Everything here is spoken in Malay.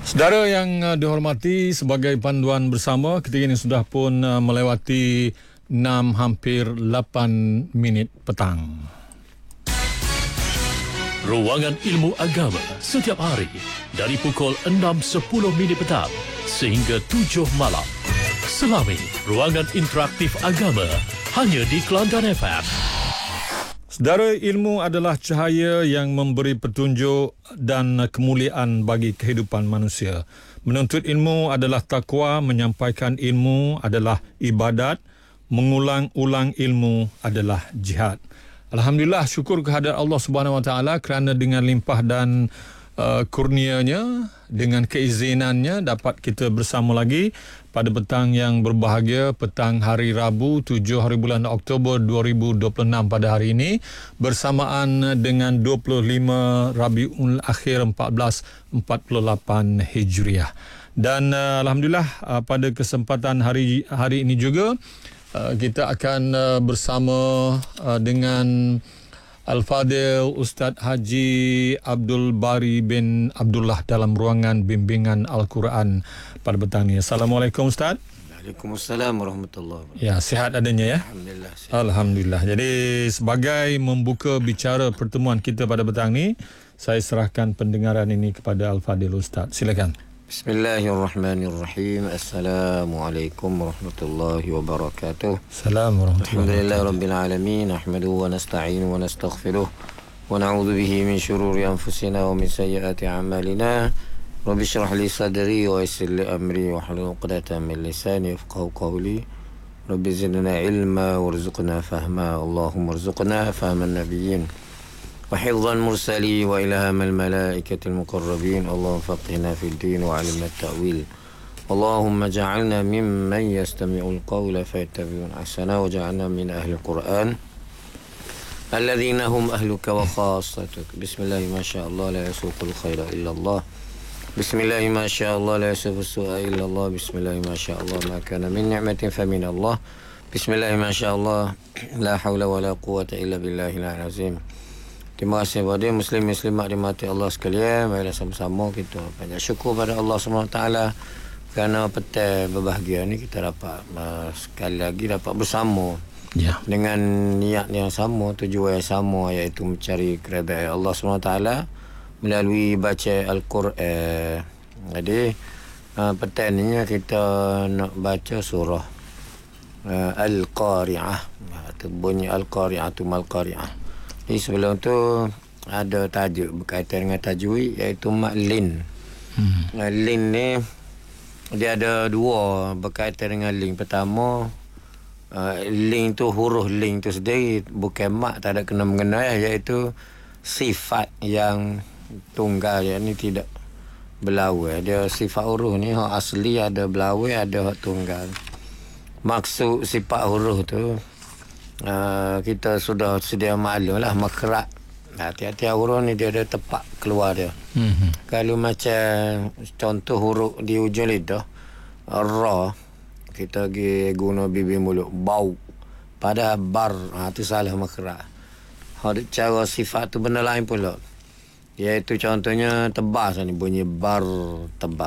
Saudara yang dihormati, sebagai panduan bersama, ketika ini sudah pun melewati 6 hampir 8 minit petang. Ruangan Ilmu Agama setiap hari dari pukul 6.10 petang sehingga 7 malam. Selami Ruangan Interaktif Agama hanya di Kelantan FM. Saudara, ilmu adalah cahaya yang memberi petunjuk dan kemuliaan bagi kehidupan manusia. Menuntut ilmu adalah takwa, menyampaikan ilmu adalah ibadat, mengulang-ulang ilmu adalah jihad. Alhamdulillah, syukur kehadirat Allah Subhanahu Wa Taala kerana dengan limpah dan kurnianya, dengan keizinannya dapat kita bersama lagi pada petang yang berbahagia, petang hari Rabu 7 hari bulan Oktober 2026 pada hari ini, bersamaan dengan 25 Rabiul Akhir 1448 Hijriah. Dan alhamdulillah pada kesempatan hari ini juga kita akan bersama dengan Al-Fadil Ustaz Haji Abdul Bari bin Abdullah dalam ruangan bimbingan Al-Quran pada petang ini. Assalamualaikum Ustaz. Waalaikumsalam warahmatullahi wabarakatuh. Ya, sihat adanya ya? Alhamdulillah. Sihat. Alhamdulillah. Jadi sebagai membuka bicara pertemuan kita pada petang ini, saya serahkan pendengaran ini kepada Al-Fadil Ustaz. Silakan. Bismillahirrahmanirrahim. Assalamualaikum warahmatullahi wabarakatuh. Assalamualaikum warahmatullahi wabarakatuh. Alhamdulillah rabbil alamin. Nahmaduhu wa nasta'inu wa nastaghfiruh. Wa na'udzu bihi min shururi anfusina wa min sayyiati a'malina. Rabbi shrah li sadri wa yassir li amri wa hlul 'uqdatam min lisani yafqahu qawli. Rabbi zidna ilma warzuqna fahma. Allahumma arzuqna fahman nabiyyin. وحفظ المرسلين وإلهام الملائكة المقربين. اللهم فقهنا في الدين وعلمنا التأويل. اللهم اجعلنا ممن يستمع القول فيتبعون أحسنه وجعلنا من أهل القرآن الذين هم أهلك وخاصتك. بسم الله ما شاء الله لا يسوق الخير إلا الله. بسم الله ما شاء الله لا يسوق السوء إلا الله. بسم الله ما شاء الله ما كان من نعمة فمن الله. بسم الله ما شاء الله لا حول ولا قوة إلا بالله العظيم. Terima kasih kepada muslim-muslimat dimati Allah sekalian. Marilah sama-sama kita banyak syukur pada Allah SWT kerana petang berbahagia ni kita dapat sekali lagi dapat bersama dengan niat yang sama, tujuan yang sama, iaitu mencari keridaan Allah SWT melalui baca Al-Quran. Jadi petang ni kita nak baca surah Al-Qari'ah atau bunyi Al-Qari'ah tu Mal-Qari'ah. Jadi sebelum tu ada tajuk berkaitan dengan tajwid, iaitu Maklin. Lin ni dia ada dua berkaitan dengan lin. Pertama, lin tu huruf lin tu sendiri bukan mak, tak ada kena-mengena, iaitu sifat yang tunggal, yang ni tidak berlawan. Dia sifat huruf ni hak asli ada berlawan, ada hak tunggal. Maksud sifat huruf tu kita sudah sedia maklum lah, makhraj. Tiap-tiap huruf ni dia ada tepat keluar dia. Kalau macam contoh huruf di ujung lidah ra, kita pergi guna bibir mulut bau, pada bar, tu salah makhraj. Cara sifat tu benda lain pula, iaitu contohnya tebas ni, bunyi bar, tebas.